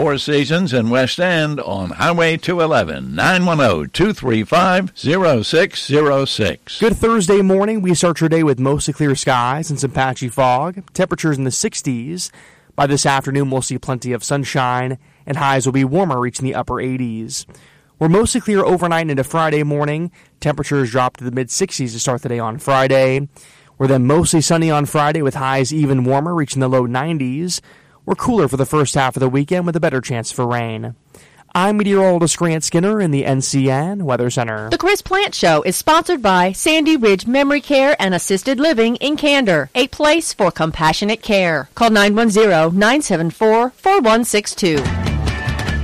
Four Seasons in West End on Highway 211, 910-235-0606. Good Thursday morning. We start your day with mostly clear skies and some patchy fog. Temperatures in the 60s. By this afternoon, we'll see plenty of sunshine, and highs will be warmer, reaching the upper 80s. We're mostly clear overnight into Friday morning. Temperatures drop to the mid-60s to start the day on Friday. We're then mostly sunny on Friday with highs even warmer, reaching the low 90s. We're cooler for the first half of the weekend with a better chance for rain. I'm meteorologist Grant Skinner in the NCN Weather Center. The Chris Plant Show is sponsored by Sandy Ridge Memory Care and Assisted Living in Candor, a place for compassionate care. Call 910-974-4162.